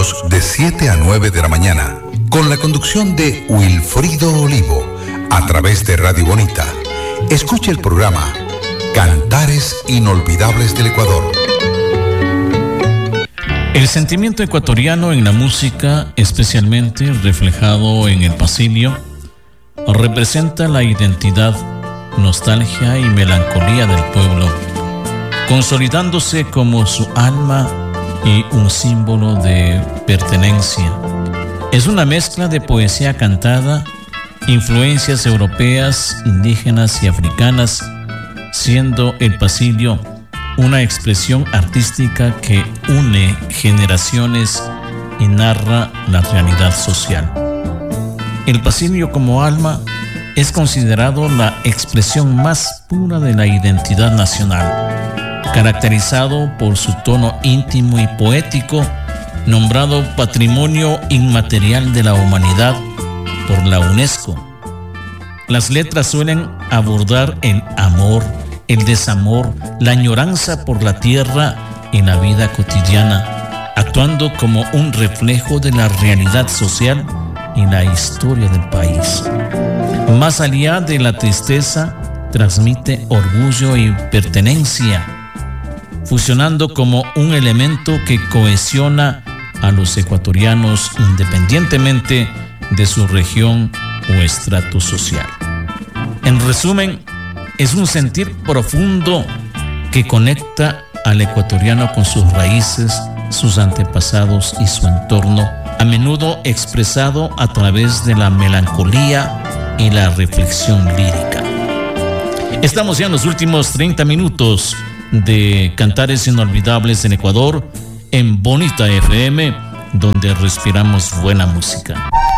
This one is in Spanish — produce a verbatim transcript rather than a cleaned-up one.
domingos de siete a nueve de la mañana, con la conducción de Wilfrido Olivo, a través de Radio Bonita. Escuche el programa Cantares Inolvidables del Ecuador. El sentimiento ecuatoriano en la música, especialmente reflejado en el pasillo, representa la identidad, nostalgia y melancolía del pueblo, consolidándose como su alma y un símbolo de pertenencia. Es una mezcla de poesía cantada, influencias europeas, indígenas y africanas, siendo el pasillo una expresión artística que une generaciones y narra la realidad social. El pasillo como alma es considerado la expresión más pura de la identidad nacional, caracterizado por su tono íntimo y poético, nombrado Patrimonio Inmaterial de la Humanidad por la UNESCO. Las letras suelen abordar el amor, el desamor, la añoranza por la tierra y la vida cotidiana, actuando como un reflejo de la realidad social y la historia del país. Más allá de la tristeza, transmite orgullo y pertenencia, fusionando como un elemento que cohesiona a los ecuatorianos independientemente de su región o estrato social. En resumen, es un sentir profundo que conecta al ecuatoriano con sus raíces, sus antepasados y su entorno, a menudo expresado a través de la melancolía y la reflexión lírica. Estamos ya en los últimos treinta minutos de Cantares Inolvidables en Ecuador, en Bonita F M, donde respiramos buena música.